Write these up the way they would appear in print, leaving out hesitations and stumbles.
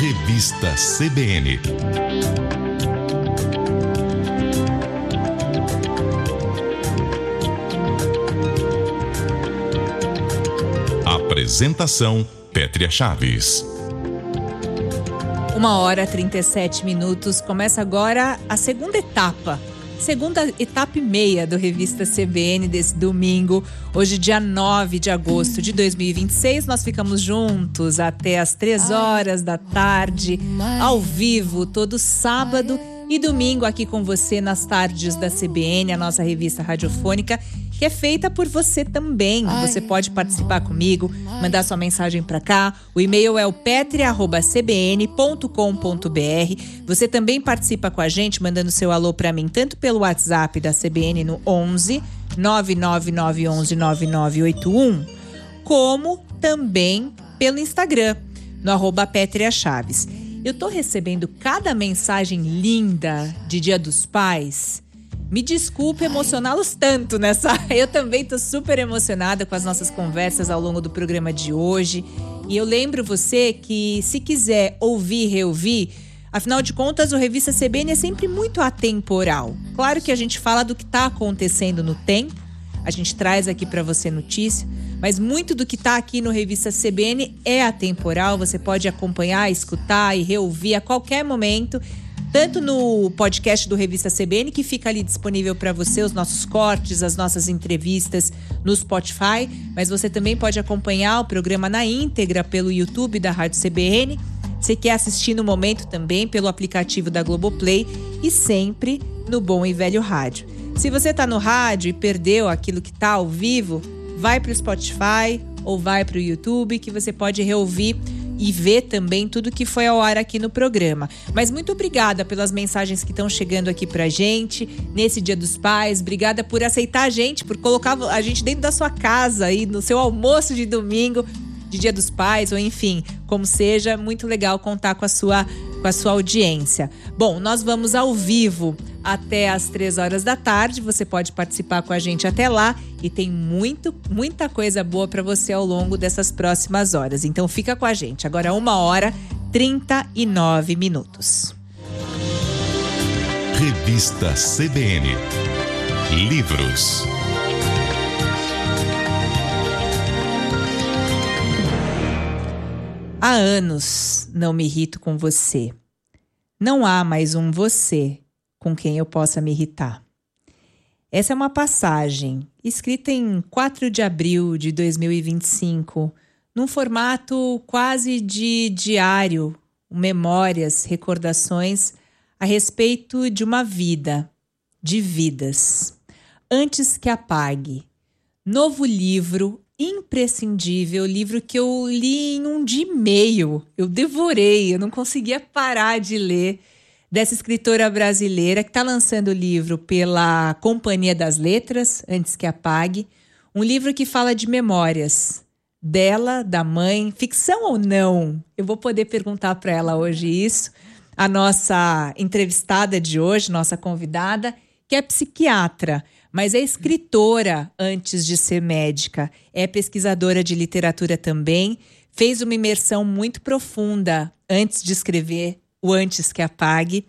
Revista CBN. Apresentação: Pétria Chaves. 1h37. Começa agora a segunda etapa e meia do Revista CBN desse domingo. Hoje, dia 9 de agosto de 2026, nós ficamos juntos até as 3 horas da tarde, ao vivo, todo sábado e domingo aqui com você nas tardes da CBN, a nossa revista radiofônica, que é feita por você também. Você pode participar comigo, mandar sua mensagem para cá. O e-mail é o petria@cbn.com.br. Você também participa com a gente, mandando seu alô para mim, tanto pelo WhatsApp da CBN no 11 99911 9981, como também pelo Instagram, no @Pétria Chaves. Eu tô recebendo cada mensagem linda de Dia dos Pais. Me desculpe emocioná-los tanto nessa... Eu também tô super emocionada com as nossas conversas ao longo do programa de hoje. E eu lembro você que, se quiser ouvir, reouvir, afinal de contas, o Revista CBN é sempre muito atemporal. Claro que a gente fala do que tá acontecendo no tempo, a gente traz aqui para você notícia, mas muito do que tá aqui no Revista CBN é atemporal. Você pode acompanhar, escutar e reouvir a qualquer momento, tanto no podcast do Revista CBN, que fica ali disponível para você, os nossos cortes, as nossas entrevistas no Spotify, mas você também pode acompanhar o programa na íntegra pelo YouTube da Rádio CBN. Você quer assistir no momento também pelo aplicativo da Globoplay e sempre no Bom e Velho Rádio. Se você está no rádio e perdeu aquilo que está ao vivo, vai para o Spotify ou vai para o YouTube, que você pode reouvir e ver também tudo que foi ao ar aqui no programa. Mas muito obrigada pelas mensagens que estão chegando aqui pra gente nesse Dia dos Pais. Obrigada por aceitar a gente, por colocar a gente dentro da sua casa aí no seu almoço de domingo de Dia dos Pais, ou enfim, como seja. Muito legal contar com a sua audiência. Bom, nós vamos ao vivo até às 3 horas da tarde. Você pode participar com a gente até lá e tem muita coisa boa para você ao longo dessas próximas horas. Então fica com a gente. Agora 1h39. Revista CBN. Livros. Há anos não me irrito com você. Não há mais um você com quem eu possa me irritar. Essa é uma passagem escrita em 4 de abril de 2025, num formato quase de diário, memórias, recordações a respeito de uma vida, de vidas. Antes que apague. Novo livro imprescindível, livro que eu li em um dia e meio. Eu devorei, eu não conseguia parar de ler, dessa escritora brasileira que está lançando o livro pela Companhia das Letras, Antes que Apague. Um livro que fala de memórias dela, da mãe, ficção ou não? Eu vou poder perguntar para ela hoje isso. A nossa entrevistada de hoje, nossa convidada, que é psiquiatra, mas é escritora antes de ser médica, é pesquisadora de literatura também, fez uma imersão muito profunda antes de escrever o Antes que Apague,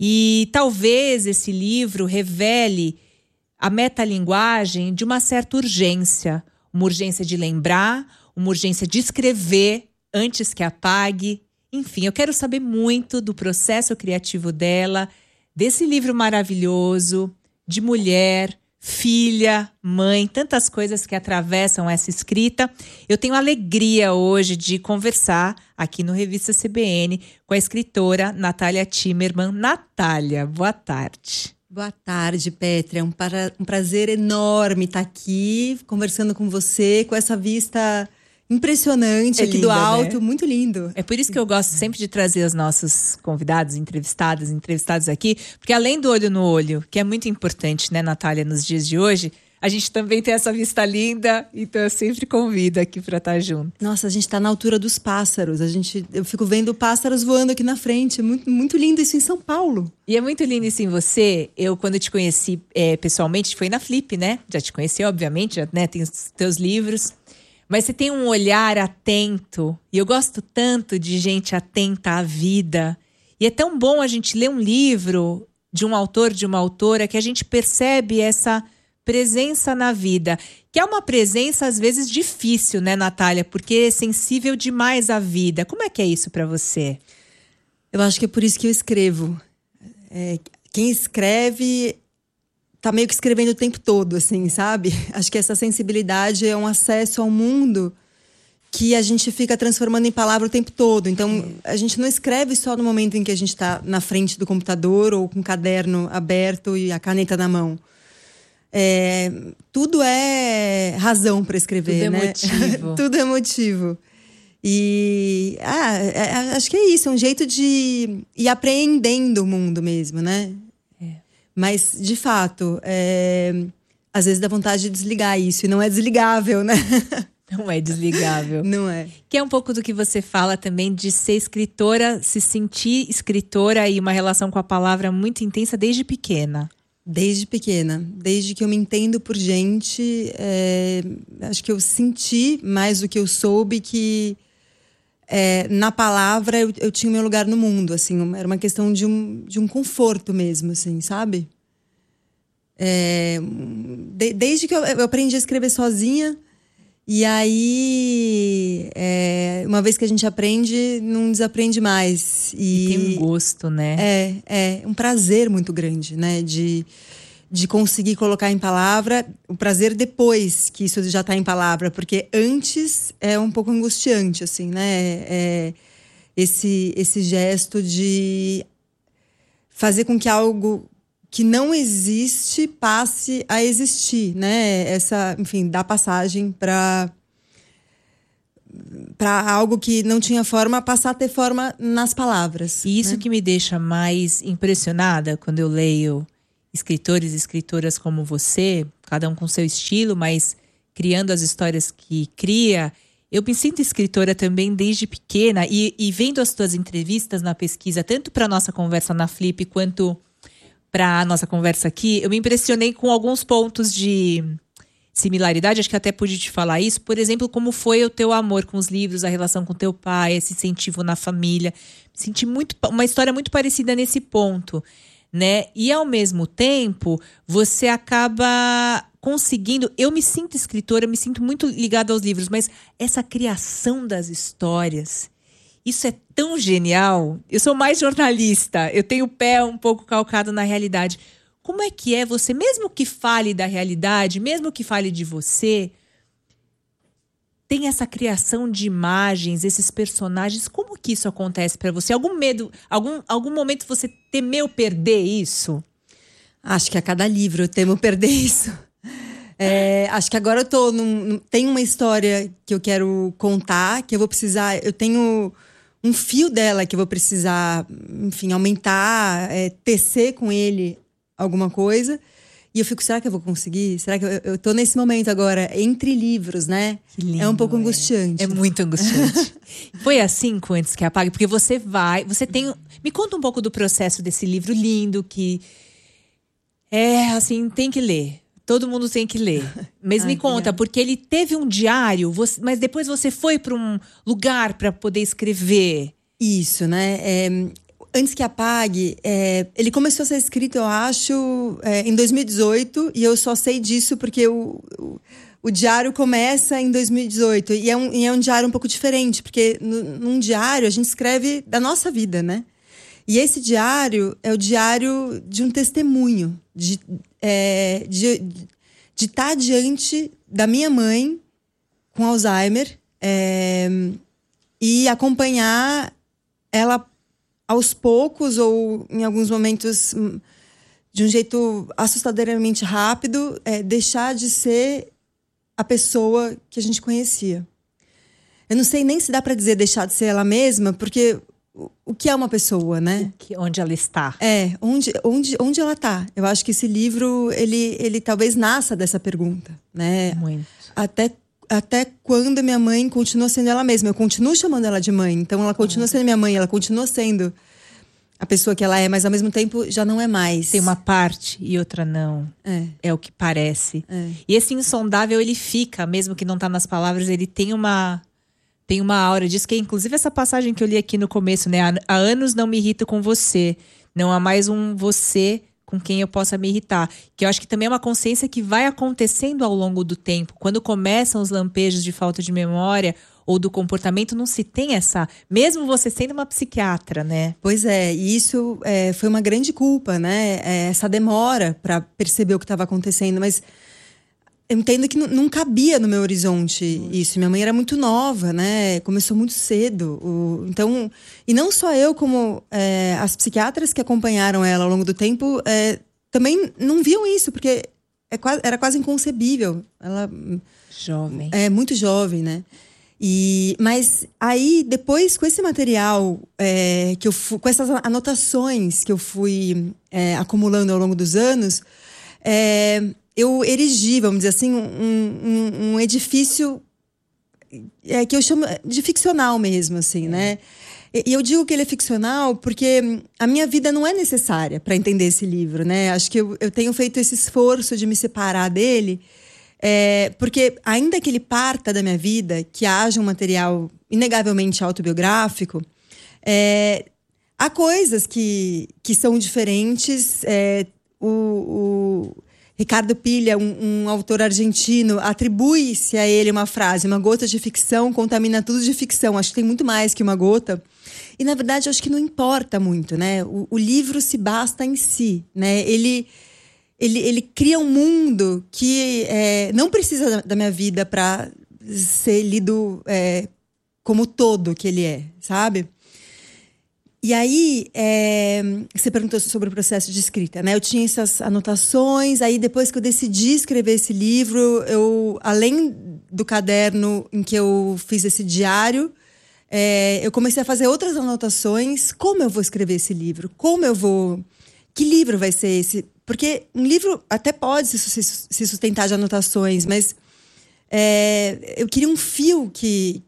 e talvez esse livro revele a metalinguagem de uma certa urgência, uma urgência de lembrar, uma urgência de escrever antes que apague. Enfim, eu quero saber muito do processo criativo dela, desse livro maravilhoso, de mulher, filha, mãe, tantas coisas que atravessam essa escrita. Eu tenho a alegria hoje de conversar aqui no Revista CBN com a escritora Natália Timmerman. Natália, boa tarde. Boa tarde, Pétria. Um prazer enorme estar aqui conversando com você, com essa vista impressionante aqui do alto, né? Muito lindo. É por isso que eu gosto sempre de trazer os nossos convidados, entrevistados aqui, porque além do olho no olho, que é muito importante, né, Natália, nos dias de hoje, a gente também tem essa vista linda, então eu sempre convido aqui para estar junto. Nossa, a gente está na altura dos pássaros. Eu fico vendo pássaros voando aqui na frente. Muito lindo isso em São Paulo. E é muito lindo isso em você. Eu, quando te conheci pessoalmente, foi na Flip, né? Já te conheci, obviamente, já, né, tem os teus livros. Mas você tem um olhar atento. E eu gosto tanto de gente atenta à vida. E é tão bom a gente ler um livro de um autor, de uma autora, que a gente percebe essa presença na vida. Que é uma presença, às vezes, difícil, né, Natália? Porque é sensível demais à vida. Como é que é isso para você? Eu acho que é por isso que eu escrevo. Quem escreve tá meio que escrevendo o tempo todo, assim, sabe? Acho que essa sensibilidade é um acesso ao mundo que a gente fica transformando em palavra o tempo todo. Então, a gente não escreve só no momento em que a gente está na frente do computador ou com o caderno aberto e a caneta na mão. Tudo é razão para escrever, tudo né? Motivo. Tudo é motivo. E acho que é isso, é um jeito de ir apreendendo o mundo mesmo, né? Mas, de fato, às vezes dá vontade de desligar isso. E não é desligável, né? Não é desligável. Não é. Que é um pouco do que você fala também de ser escritora, se sentir escritora e uma relação com a palavra muito intensa desde pequena. Desde pequena. Desde que eu me entendo por gente, acho que eu senti mais do que eu soube que na palavra eu tinha o meu lugar no mundo, assim. Era uma questão de um conforto mesmo, assim, sabe? Desde que eu aprendi a escrever sozinha. E aí, uma vez que a gente aprende, não desaprende mais. E tem um gosto, né? É um prazer muito grande, né? De conseguir colocar em palavra. O prazer depois que isso já está em palavra. Porque antes é um pouco angustiante, assim, né? Esse gesto de fazer com que algo que não existe passe a existir, né? Enfim, dar passagem para algo que não tinha forma, passar a ter forma nas palavras. E isso, né? Que me deixa mais impressionada quando eu leio escritores e escritoras como você, cada um com seu estilo, mas criando as histórias que cria. Eu me sinto escritora também desde pequena e vendo as tuas entrevistas na pesquisa, tanto para a nossa conversa na Flip quanto para a nossa conversa aqui, eu me impressionei com alguns pontos de similaridade, acho que até pude te falar isso. Por exemplo, como foi o teu amor com os livros, a relação com teu pai, esse incentivo na família. Senti uma história muito parecida nesse ponto, né? E ao mesmo tempo, você acaba conseguindo... Eu me sinto escritora, me sinto muito ligada aos livros, mas essa criação das histórias... Isso é tão genial. Eu sou mais jornalista, eu tenho o pé um pouco calcado na realidade. Como é que você, mesmo que fale da realidade, mesmo que fale de você, tem essa criação de imagens, esses personagens? Como que isso acontece para você? Algum medo, algum momento você temeu perder isso? Acho que a cada livro eu temo perder isso. Acho que agora eu tem uma história que eu quero contar, que eu vou precisar... Eu tenho um fio dela que eu vou precisar, enfim, aumentar, tecer com ele alguma coisa. E eu fico, será que eu vou conseguir? Será que eu tô nesse momento agora, entre livros, né? Que lindo, é um pouco angustiante. É muito angustiante. Foi assim com Antes que Apague? Porque você tem... Me conta um pouco do processo desse livro lindo que... assim, tem que ler. Todo mundo tem que ler. Mas me conta, porque ele teve um diário, mas depois você foi para um lugar para poder escrever. Isso, né? Antes que Apague, ele começou a ser escrito, eu acho, em 2018. E eu só sei disso porque o diário começa em 2018. E é um diário um pouco diferente, porque num diário a gente escreve da nossa vida, né? E esse diário é o diário de um testemunho, de estar diante da minha mãe com Alzheimer e acompanhar ela aos poucos ou em alguns momentos de um jeito assustadoramente rápido, deixar de ser a pessoa que a gente conhecia. Eu não sei nem se dá para dizer deixar de ser ela mesma, porque... O que é uma pessoa, né? Onde ela está. Onde ela está. Eu acho que esse livro, ele talvez nasça dessa pergunta, né? Muito. Até quando minha mãe continua sendo ela mesma. Eu continuo chamando ela de mãe. Então, ela continua sendo minha mãe. Ela continua sendo a pessoa que ela é, mas ao mesmo tempo já não é mais. Tem uma parte e outra não. É o que parece. E esse insondável, ele fica, mesmo que não tá nas palavras, ele tem uma aura disso, que é inclusive essa passagem que eu li aqui no começo, né? Há anos não me irrito com você. Não há mais um você com quem eu possa me irritar. Que eu acho que também é uma consciência que vai acontecendo ao longo do tempo. Quando começam os lampejos de falta de memória ou do comportamento, não se tem essa... Mesmo você sendo uma psiquiatra, né? Pois é, e isso foi uma grande culpa, né? Essa demora para perceber o que estava acontecendo, mas eu entendo que não cabia no meu horizonte isso. Minha mãe era muito nova, né? Começou muito cedo. Então, e não só eu, como as psiquiatras que acompanharam ela ao longo do tempo também não viam isso, porque era quase inconcebível. Ela Jovem. Muito jovem, né? Mas aí, depois, com esse material, com essas anotações que eu fui acumulando ao longo dos anos, eu erigi, vamos dizer assim, um edifício que eu chamo de ficcional mesmo, assim, né? E eu digo que ele é ficcional porque a minha vida não é necessária para entender esse livro, né? Acho que eu tenho feito esse esforço de me separar dele, porque ainda que ele parta da minha vida, que haja um material inegavelmente autobiográfico, há coisas que são diferentes. O Ricardo Pilha, um autor argentino, atribui-se a ele uma frase: uma gota de ficção contamina tudo de ficção. Acho que tem muito mais que uma gota. E, na verdade, acho que não importa muito, né? O livro se basta em si, né? Ele cria um mundo que não precisa da minha vida para ser lido como todo que ele é, sabe? E aí, você perguntou sobre o processo de escrita, né? Eu tinha essas anotações, aí depois que eu decidi escrever esse livro, além do caderno em que eu fiz esse diário, eu comecei a fazer outras anotações. Como eu vou escrever esse livro? Que livro vai ser esse? Porque um livro até pode se sustentar de anotações, mas eu queria um fio que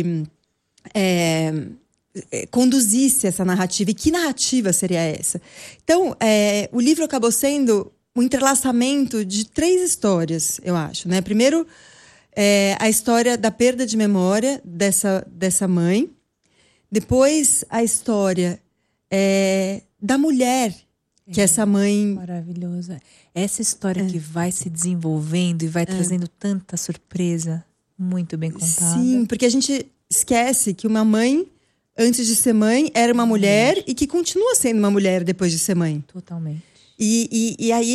conduzisse essa narrativa. E que narrativa seria essa? Então, o livro acabou sendo um entrelaçamento de 3 histórias, eu acho, né? Primeiro, a história da perda de memória dessa mãe. Depois, a história da mulher que essa mãe... Maravilhosa. Essa história que vai se desenvolvendo e vai trazendo tanta surpresa. Muito bem contada. Sim, porque a gente esquece que uma mãe, antes de ser mãe, era uma mulher e que continua sendo uma mulher depois de ser mãe. Totalmente. E aí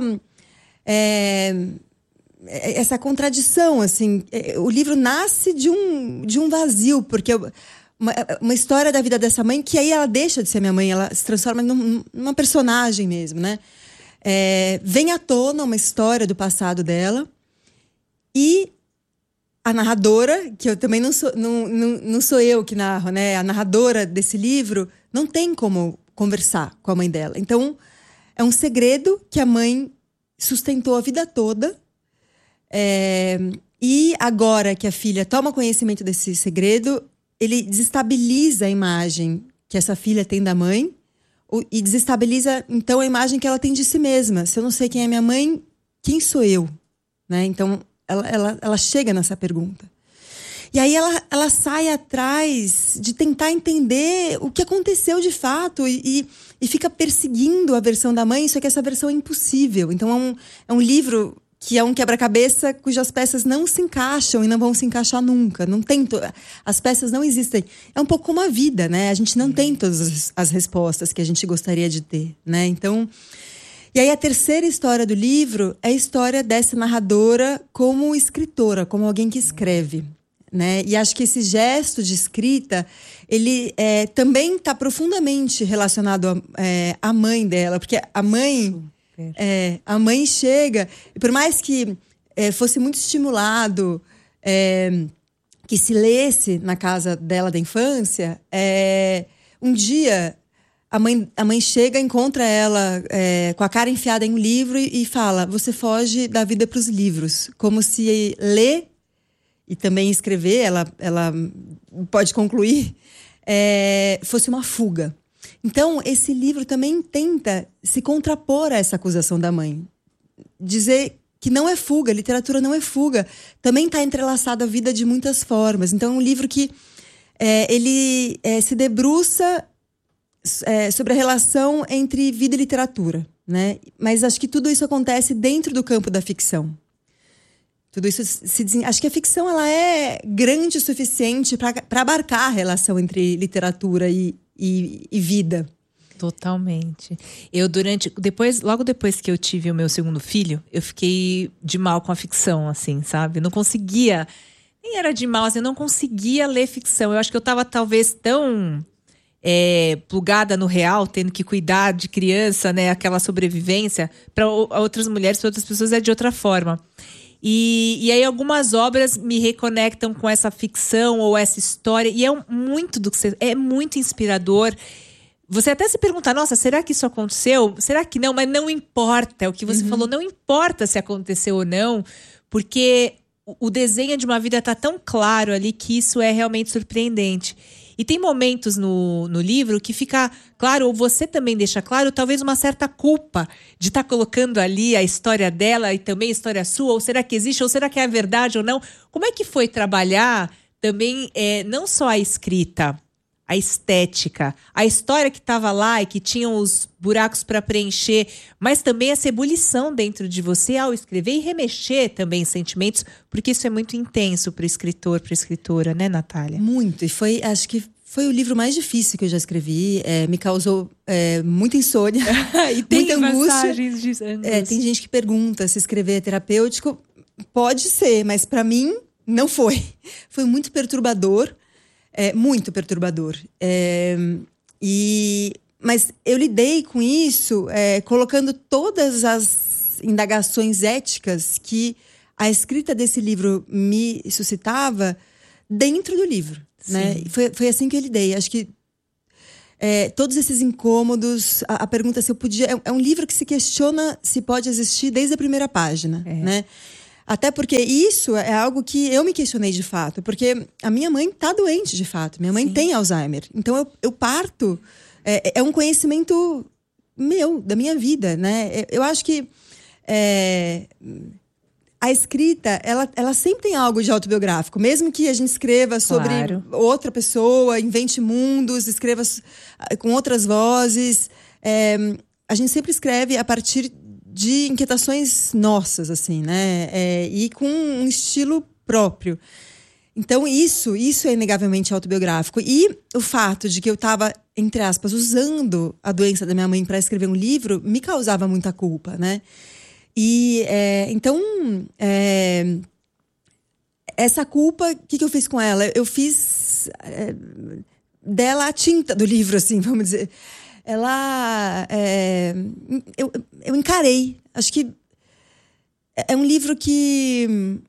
essa contradição, assim, o livro nasce de um vazio, porque uma história da vida dessa mãe, que aí ela deixa de ser minha mãe, ela se transforma numa personagem mesmo, né? Vem à tona uma história do passado dela, e a narradora, que eu também não sou eu que narro, né? A narradora desse livro não tem como conversar com a mãe dela. Então, é um segredo que a mãe sustentou a vida toda. E agora que a filha toma conhecimento desse segredo, ele desestabiliza a imagem que essa filha tem da mãe e desestabiliza, então, a imagem que ela tem de si mesma. Se eu não sei quem é minha mãe, quem sou eu? Né? Então, ela chega nessa pergunta. E aí ela sai atrás de tentar entender o que aconteceu de fato e fica perseguindo a versão da mãe, só que essa versão é impossível. Então, é um livro que é um quebra-cabeça cujas peças não se encaixam e não vão se encaixar nunca. As peças não existem. É um pouco como a vida, né? A gente não tem todas as respostas que a gente gostaria de ter, né? Então, e aí a terceira história do livro é a história dessa narradora como escritora, como alguém que escreve, né? E acho que esse gesto de escrita, ele também está profundamente relacionado à mãe dela, porque a mãe... a mãe chega, e por mais que fosse muito estimulado que se lesse na casa dela da infância, um dia a mãe chega, encontra ela com a cara enfiada em um livro e fala: você foge da vida para os livros. Como se ler e também escrever, ela pode concluir, fosse uma fuga. Então, esse livro também tenta se contrapor a essa acusação da mãe. Dizer que não é fuga, literatura não é fuga. Também está entrelaçada a vida de muitas formas. Então, é um livro que ele se debruça sobre a relação entre vida e literatura, né? Mas acho que tudo isso acontece dentro do campo da ficção. Tudo isso acho que a ficção ela é grande o suficiente para abarcar a relação entre literatura e vida. Totalmente. Logo depois que eu tive o meu segundo filho, eu fiquei de mal com a ficção, assim, sabe? Não conseguia, nem era de mal, assim, eu não conseguia ler ficção. Eu acho que eu tava talvez tão plugada no real, tendo que cuidar de criança, né? Aquela sobrevivência. Para outras mulheres, para outras pessoas é de outra forma. E aí algumas obras me reconectam com essa ficção ou essa história. E é muito inspirador. Você até se pergunta, nossa, será que isso aconteceu? Será que não? Mas não importa. É o que você falou, não importa se aconteceu ou não. Porque o desenho de uma vida está tão claro ali que isso é realmente surpreendente. E tem momentos no livro que fica claro, ou você também deixa claro, talvez uma certa culpa de estar colocando ali a história dela e também a história sua, ou será que existe, ou será que é verdade ou não? Como é que foi trabalhar também não só a escrita, a estética, a história que estava lá e que tinha os buracos para preencher, mas também essa ebulição dentro de você ao escrever e remexer também sentimentos, porque isso é muito intenso para o escritor, para a escritora, né, Natália? Muito, e acho que foi o livro mais difícil que eu já escrevi, me causou muita insônia, e tem muita angústia. Passagens de angústia. Tem gente que pergunta se escrever é terapêutico, pode ser, mas para mim não foi. Foi muito perturbador. Muito perturbador. Mas eu lidei com isso colocando todas as indagações éticas que a escrita desse livro me suscitava dentro do livro. Né? Foi assim que eu lidei. Acho que todos esses incômodos, a pergunta se eu podia... É um livro que se questiona se pode existir desde a primeira página. Né? Até porque isso é algo que eu me questionei de fato. Porque a minha mãe está doente de fato. Minha mãe tem Alzheimer. Então eu parto... É um conhecimento meu, da minha vida, né? Eu acho que a escrita, ela sempre tem algo de autobiográfico. Mesmo que a gente escreva sobre outra pessoa, invente mundos, escreva com outras vozes. A gente sempre escreve a partir de inquietações nossas, assim, né? E com um estilo próprio. Então, isso é inegavelmente autobiográfico. E o fato de que eu estava, entre aspas, usando a doença da minha mãe para escrever um livro, me causava muita culpa, né? E, então, essa culpa, o que eu fiz com ela? Eu fiz dela a tinta do livro, assim, vamos dizer. Eu encarei. Acho que é um livro que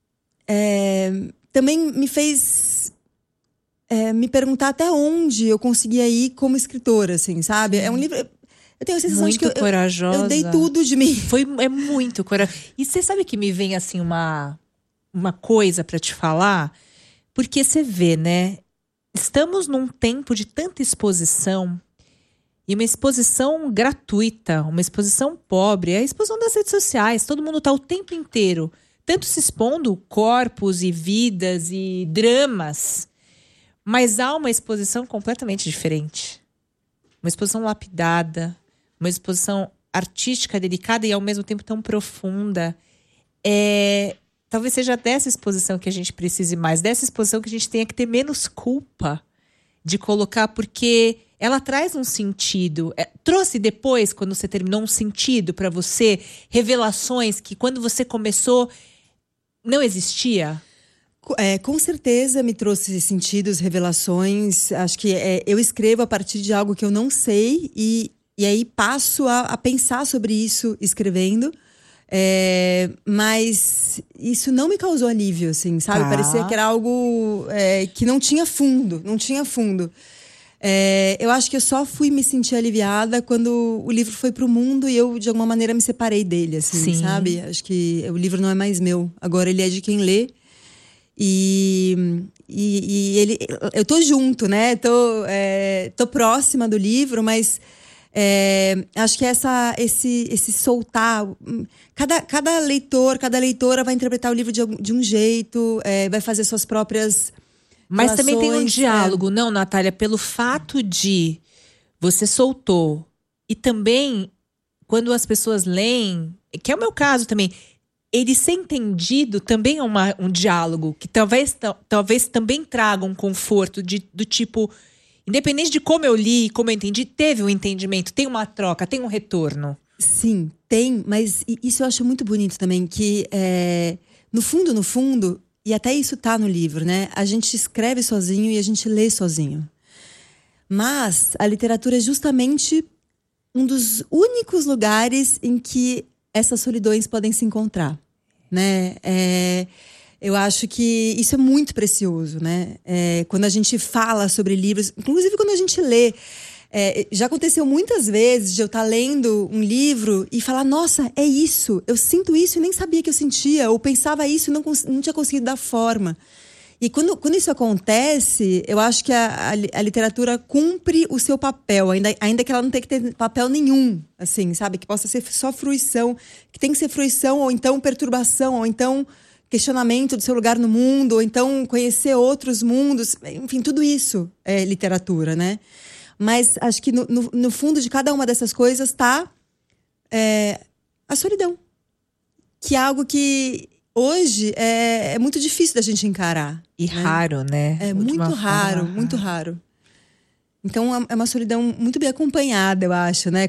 também me fez me perguntar até onde eu conseguia ir como escritora, assim, sabe? É um livro... Eu tenho a sensação muito de que corajosa. Eu dei tudo de mim. É muito corajoso. E você sabe que me vem, assim, uma coisa para te falar? Porque você vê, né? Estamos num tempo de tanta exposição... E uma exposição gratuita, uma exposição pobre, é a exposição das redes sociais. Todo mundo está o tempo inteiro, tanto se expondo corpos e vidas e dramas. Mas há uma exposição completamente diferente. Uma exposição lapidada, uma exposição artística, delicada e ao mesmo tempo tão profunda. Talvez seja dessa exposição que a gente precise mais, dessa exposição que a gente tenha que ter menos culpa de colocar, porque... ela traz um sentido. Trouxe depois, quando você terminou, um sentido para você? Revelações que quando você começou não existia? Com certeza me trouxe sentidos, revelações. Acho que eu escrevo a partir de algo que eu não sei e aí passo a pensar sobre isso escrevendo. Mas isso não me causou alívio, assim, sabe? Parecia que era algo que não tinha fundo. Eu acho que eu só fui me sentir aliviada quando o livro foi pro mundo e eu, de alguma maneira, me separei dele, assim, sabe? Acho que o livro não é mais meu. Agora ele é de quem lê. E ele, eu tô junto, né? Tô próxima do livro, mas acho que esse soltar. Cada leitor, cada leitora vai interpretar o livro de um jeito, vai fazer suas próprias. Mas também tem um relações, diálogo, não, Natália? Pelo fato de você soltou. E também, quando as pessoas leem, que é o meu caso também, ele ser entendido também é um diálogo, que talvez também traga um conforto do tipo, independente de como eu li, como eu entendi, teve um entendimento, tem uma troca, tem um retorno. Sim, tem, mas isso eu acho muito bonito também, que no fundo, e até isso tá no livro, né? A gente escreve sozinho e a gente lê sozinho. Mas a literatura é justamente um dos únicos lugares em que essas solidões podem se encontrar, né? Eu acho que isso é muito precioso, né? Quando a gente fala sobre livros, inclusive quando a gente lê. Já aconteceu muitas vezes de eu estar lendo um livro e falar, nossa, é isso, eu sinto isso e nem sabia que eu sentia, ou pensava isso e não tinha conseguido dar forma. E quando isso acontece, eu acho que a literatura cumpre o seu papel, ainda que ela não tenha que ter papel nenhum, assim, sabe? Que possa ser só fruição, que tem que ser fruição, ou então perturbação, ou então questionamento do seu lugar no mundo, ou então conhecer outros mundos, enfim, tudo isso é literatura, né? Mas acho que no fundo de cada uma dessas coisas está a solidão, que é algo que hoje é muito difícil da gente encarar. E né? raro, né? É muito raro, muito raro. Então é uma solidão muito bem acompanhada, eu acho, né?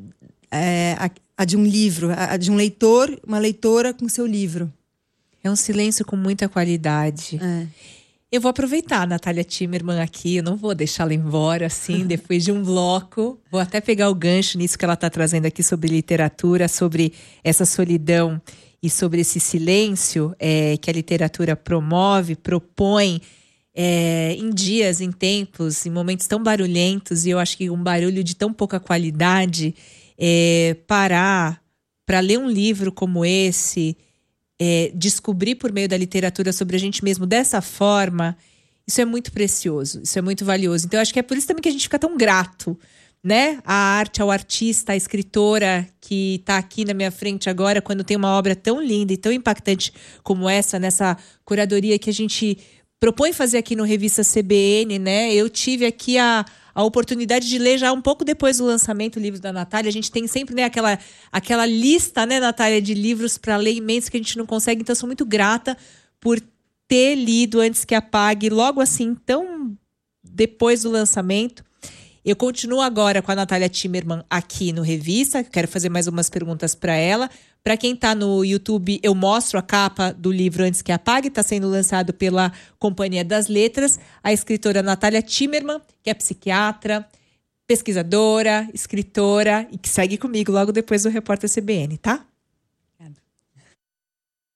A de um livro, a de um leitor, uma leitora com seu livro. É um silêncio com muita qualidade. Eu vou aproveitar a Natália Timmerman aqui, eu não vou deixá-la embora assim, depois de um bloco. Vou até pegar o gancho nisso que ela está trazendo aqui sobre literatura, sobre essa solidão e sobre esse silêncio que a literatura promove, propõe em dias, em tempos, em momentos tão barulhentos. E eu acho que um barulho de tão pouca qualidade, parar para ler um livro como esse, descobrir por meio da literatura sobre a gente mesmo dessa forma, isso é muito precioso, isso é muito valioso. Então eu acho que é por isso também que a gente fica tão grato, né? A arte, ao artista, a escritora que está aqui na minha frente agora, quando tem uma obra tão linda e tão impactante como essa, nessa curadoria que a gente propõe fazer aqui no Revista CBN, né? Eu tive aqui a oportunidade de ler já um pouco depois do lançamento o livro da Natália. A gente tem sempre, né, aquela lista, né, Natália, de livros para ler imenso que a gente não consegue. Então, eu sou muito grata por ter lido Antes que Apague, logo assim, tão depois do lançamento. Eu continuo agora com a Natália Timmerman aqui no Revista. Quero fazer mais umas perguntas para ela. Para quem está no YouTube, eu mostro a capa do livro Antes que Apague. Está sendo lançado pela Companhia das Letras. A escritora Natália Timmerman, que é psiquiatra, pesquisadora, escritora e que segue comigo logo depois do Repórter CBN, tá?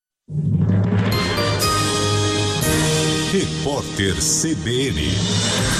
Repórter CBN.